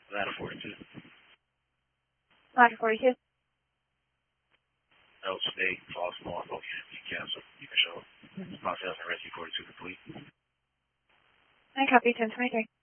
Ladder 42. Ladder 42. No, state, false, small, focus, you cancel. You can show. Myself and rescue 42 complete. I copy 1023.